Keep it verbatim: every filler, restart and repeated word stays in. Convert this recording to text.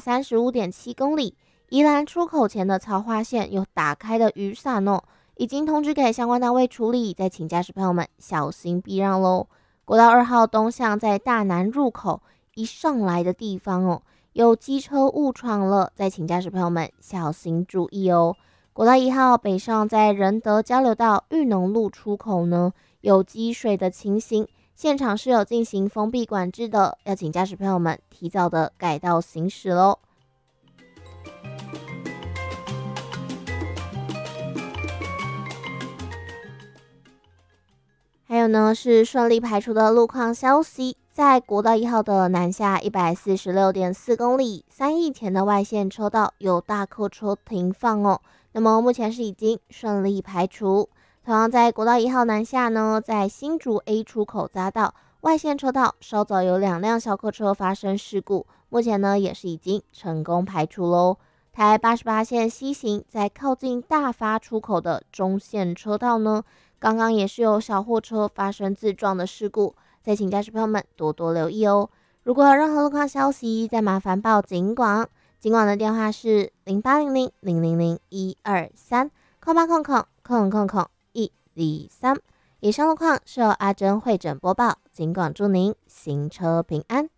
三十五点七公里，宜兰出口前的槽化线有打开的雨伞哦，已经通知给相关单位处理，再请驾驶朋友们小心避让喽。国道二号东向在大南入口一上来的地方哦，有机车误闯了，再请驾驶朋友们小心注意哦。国道一号北上在仁德交流道裕农路出口呢，有积水的情形，现场是有进行封闭管制的，要请驾驶朋友们提早的改道行驶喽。还有呢是顺利排除的路况消息，在国道一号的南下一百四十六点四公里，三义前的外线车道有大客车停放哦，那么目前是已经顺利排除。同样在国道一号南下呢，在新竹 A 出口匝道外线车道稍早有两辆小客车发生事故，目前呢也是已经成功排除喽。台八十八线西行在靠近大发出口的中线车道呢，刚刚也是有小货车发生自撞的事故，再请驾驶朋友们多多留意哦。如果有任何路况消息，再麻烦报警广，警广的电话是零八零零零零零一二三空八空空空空空一二三。以上路况是由阿珍会诊播报，警广祝您行车平安。